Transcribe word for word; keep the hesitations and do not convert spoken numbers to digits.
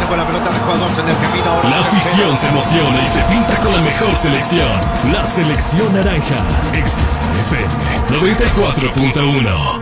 viene con la pelota de jugadores en el camino. Ahora La afición se emociona y se pinta con la mejor selección. La selección naranja. X F M noventa y cuatro punto uno.